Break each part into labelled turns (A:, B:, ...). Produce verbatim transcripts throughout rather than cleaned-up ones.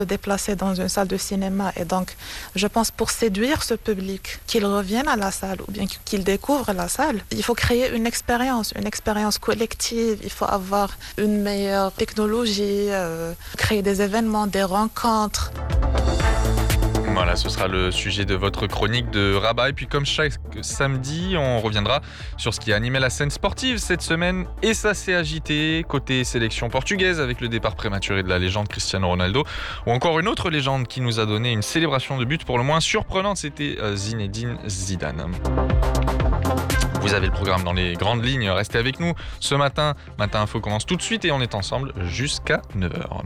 A: se déplacer dans une salle de cinéma. Et donc, je pense pour séduire ce public, qu'il revienne à la salle ou bien qu'il découvre la salle, il faut créer une expérience, une expérience collective. Il faut avoir une meilleure technologie, euh, créer des événements, des rencontres.
B: Voilà, ce sera le sujet de votre chronique de Rabat. Et puis comme chaque samedi, on reviendra sur ce qui a animé la scène sportive cette semaine. Et ça s'est agité côté sélection portugaise avec le départ prématuré de la légende Cristiano Ronaldo. Ou encore une autre légende qui nous a donné une célébration de but pour le moins surprenante, c'était Zinedine Zidane. Vous avez le programme dans les grandes lignes, restez avec nous. Ce matin, Matin Info commence tout de suite et on est ensemble jusqu'à neuf heures.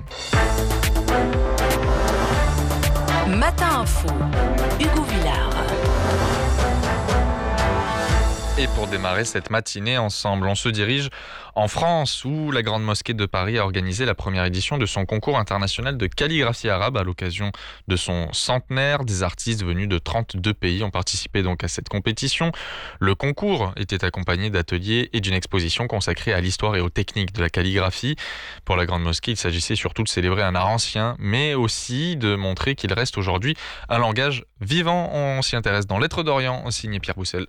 C: Matin Info, Hugo Villard.
B: Et pour démarrer cette matinée ensemble, on se dirige en France où la Grande Mosquée de Paris a organisé la première édition de son concours international de calligraphie arabe à l'occasion de son centenaire. Des artistes venus de trente-deux pays ont participé donc à cette compétition. Le concours était accompagné d'ateliers et d'une exposition consacrée à l'histoire et aux techniques de la calligraphie. Pour la Grande Mosquée, il s'agissait surtout de célébrer un art ancien, mais aussi de montrer qu'il reste aujourd'hui un langage vivant. On s'y intéresse dans Lettres d'Orient, signé Pierre Boussel.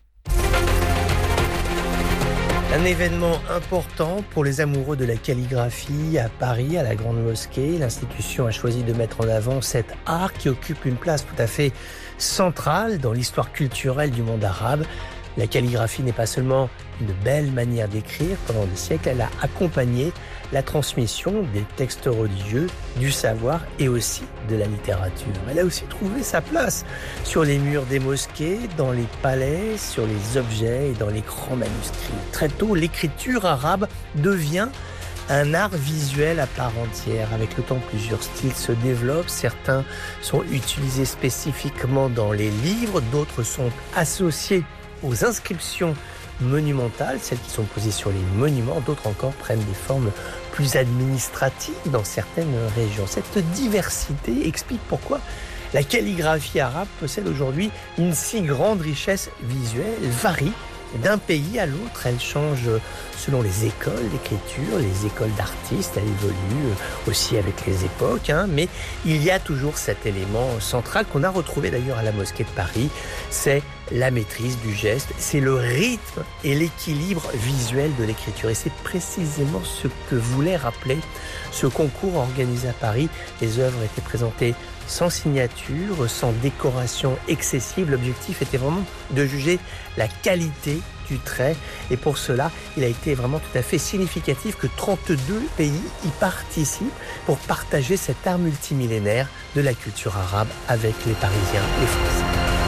D: Un événement important pour les amoureux de la calligraphie à Paris, à la Grande Mosquée. L'institution a choisi de mettre en avant cet art qui occupe une place tout à fait centrale dans l'histoire culturelle du monde arabe. La calligraphie n'est pas seulement une belle manière d'écrire. Pendant des siècles, elle a accompagné la transmission des textes religieux, du savoir et aussi de la littérature. Elle a aussi trouvé sa place sur les murs des mosquées, dans les palais, sur les objets et dans les grands manuscrits. Très tôt, l'écriture arabe devient un art visuel à part entière. Avec le temps, plusieurs styles se développent. Certains sont utilisés spécifiquement dans les livres, d'autres sont associés aux inscriptions monumentales, celles qui sont posées sur les monuments, d'autres encore prennent des formes plus administratives dans certaines régions. Cette diversité explique pourquoi la calligraphie arabe possède aujourd'hui une si grande richesse visuelle. Elle varie d'un pays à l'autre, elle change selon les écoles d'écriture, les écoles d'artistes, elle évolue aussi avec les époques, hein, mais il y a toujours cet élément central qu'on a retrouvé d'ailleurs à la mosquée de Paris, c'est la maîtrise du geste, c'est le rythme et l'équilibre visuel de l'écriture. Et c'est précisément ce que voulait rappeler ce concours organisé à Paris. Les œuvres étaient présentées sans signature, sans décoration excessive. L'objectif était vraiment de juger la qualité du trait. Et pour cela, il a été vraiment tout à fait significatif que trente-deux pays y participent pour partager cet art multimillénaire de la culture arabe avec les Parisiens, les Français.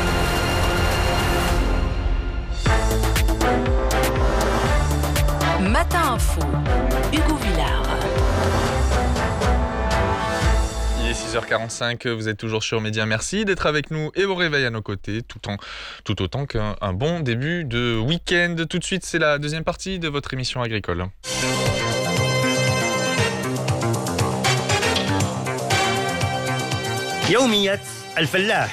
C: Matin Info, Hugo Villard.
B: Il est six heures quarante-cinq, vous êtes toujours sur Média. Merci d'être avec nous et vos réveils à nos côtés, tout, en, tout autant qu'un un bon début de week-end. Tout de suite, c'est la deuxième partie de votre émission agricole.
E: يوميات الفلاح.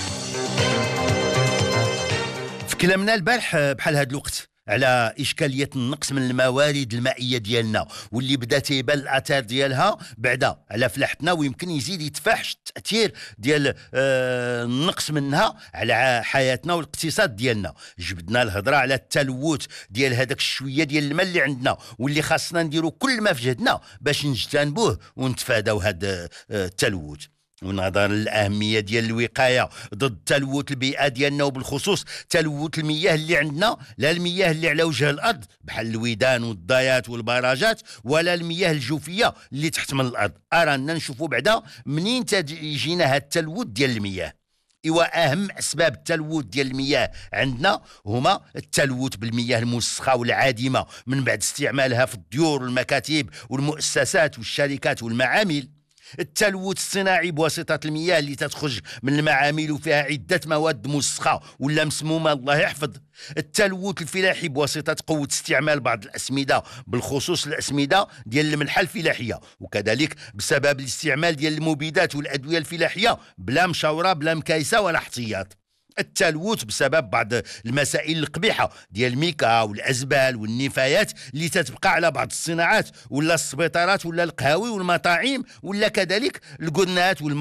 E: في كلامنا البارح بحال هاد الوقت على إشكالية النقص من الموارد المائية ديالنا واللي بدا تيبان الآثار ديالها بعدا على فلاحتنا، ويمكن يزيد يتفاحش التأثير ديال آه النقص منها على حياتنا والاقتصاد ديالنا. جبدنا الهضرة على التلوث ديال هذاك الشوية ديال الماء اللي عندنا واللي خاصنا نديرو كل ما في جهدنا باش نجتنبوه ونتفاداو هذا آه التلوث. ونظرا للأهمية ديال الوقاية ضد تلوث البيئة ديالنا وبالخصوص تلوث المياه اللي عندنا، لا المياه اللي على وجه الأرض بحال الودان والضيات والبراجات، ولا المياه الجوفية اللي تحت من الأرض. أرانا نشوفوا بعدا منين تجينا هاد التلوث ديال المياه. إيوا أهم أسباب التلوث ديال المياه عندنا هما التلوث بالمياه الموسخة والعادمة من بعد استعمالها في الديور والمكاتب والمؤسسات والشركات والمعامل. التلوث الصناعي بواسطة المياه اللي تتخرج من المعامل وفيها عدة مواد مسخة ولا مسمومة الله يحفظ. التلوث الفلاحي بواسطة قوة استعمال بعض الأسمدة بالخصوص الأسمدة ديال الملحة الفلاحية، وكذلك بسبب الاستعمال ديال المبيدات والأدوية الفلاحية بلا مشاورة بلا مكايسة ولا احتياط. التلوث بسبب بعض المسائل القبيحه ديال الميكا والازبال والنفايات اللي تتبقى على بعض الصناعات ولا السبيطارات ولا القهاوي والمطاعم ولا كذلك القنات